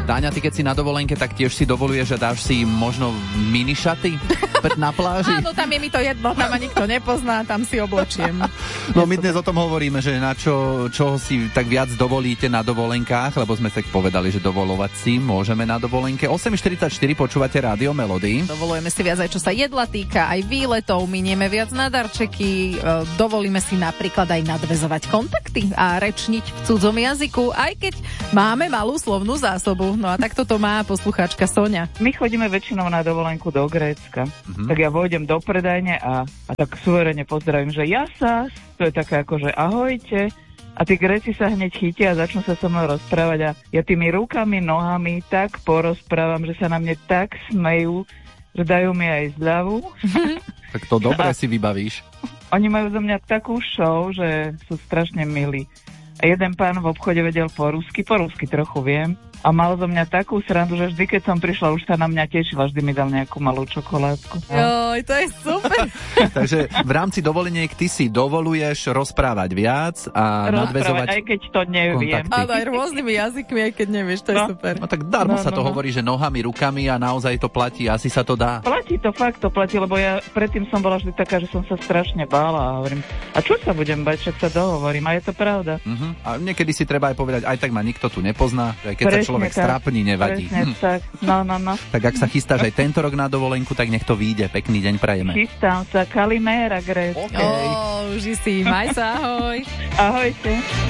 Dáňa, ty keď si na dovolenke, tak tiež si dovoluješ, že dáš si možno minišaty na pláži? Áno, tam je mi to jedno, tam ma nikto nepozná, tam si oblečiem. No my dnes o tom hovoríme, že na čo si tak viac dovolíte na dovolenkách, lebo sme tak povedali, že dovolovať si môžeme na dovolenke. 8.44 počúvate Rádio Melody. Dovolujeme si viac aj čo sa jedla týka, aj výletov, minieme viac na darčeky, dovolíme si napríklad aj nadväzovať kontakty a rečniť v cudzom jazyku, aj keď máme malú slovnú zásobu. No a takto to má poslucháčka Soňa. My chodíme väčšinou na dovolenku do Grécka. Tak ja vojdem do predajne a tak suverene pozdravím, že jasas, to je také ako, že ahojte. A tí Gréci sa hneď chytia a začnú sa so mnou rozprávať a ja tými rukami, nohami tak porozprávam, že sa na mne tak smejú, že dajú mi aj zľavu. Tak to dobre si vybavíš. Oni majú zo mňa takú show, že sú strašne milí. A jeden pán v obchode vedel po rusky trochu viem. A mal zo mňa takú srandu, že vždy, keď som prišla, už sa na mňa tešila, vždy mi dal nejakú malú čokoládku. Joj, to je super. Takže v rámci dovoleniek ty si dovoluješ rozprávať viac a nadväzovať aj keď to neviem. kontakty. Áno, aj rôznymi jazykmi, aj keď nevieš, to je super. No tak darmo sa to hovorí, že nohami, rukami a naozaj to platí, asi sa to dá. Platí to, fakt to platí, lebo ja predtým som bola vždy taká, že som sa strašne bála a hovorím, a čo sa budem bať, však sa dohovorím, a je to pravda. A niekedy si treba aj povedať, aj tak ma nikto tu nepozná, aj keď sa človek strápni, nevadí. Tak. No. Tak ak sa chystáš aj tento rok na dovolenku, tak nech to vyjde. Pekný deň prajeme. Chystám sa, Kalimera, Grécka. Už si, maj sa, ahoj. Ahojte.